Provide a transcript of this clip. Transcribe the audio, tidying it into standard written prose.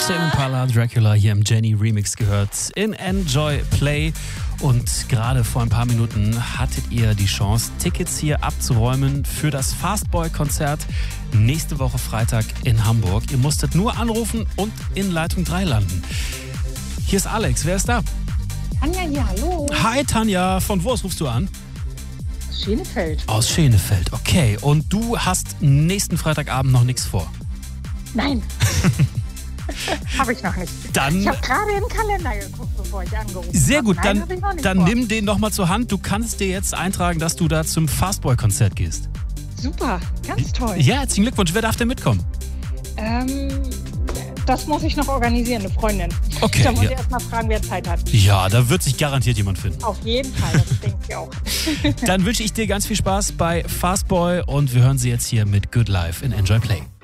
Tame Impala, Dracula hier im Jenny Remix gehört in Enjoy Play. Und gerade vor ein paar Minuten hattet ihr die Chance, Tickets hier abzuräumen für das Fastboy-Konzert nächste Woche Freitag in Hamburg. Ihr musstet nur anrufen und in Leitung 3 landen. Hier ist Alex, wer ist da? Tanja hier, hallo. Hi Tanja, von wo aus rufst du an? Schenefeld. Aus Schenefeld, okay. Und du hast nächsten Freitagabend noch nichts vor? Nein. Habe ich noch nicht. Dann, ich habe gerade im Kalender geguckt, bevor ich angerufen habe. sehr gut, Nein, habe ich noch nicht dann vor. nimm den nochmal zur Hand. Du kannst dir jetzt eintragen, dass du da zum Fastboy-Konzert gehst. Super, ganz toll. Ja, herzlichen Glückwunsch. Wer darf denn mitkommen? Das muss ich noch organisieren, eine Freundin. Okay, Da muss ja. ich erst mal fragen, wer Zeit hat. Ja, da wird sich garantiert jemand finden. Auf jeden Fall, das denke ich auch. Dann wünsche ich dir ganz viel Spaß bei Fastboy und wir hören sie jetzt hier mit Good Life in Enjoy Play.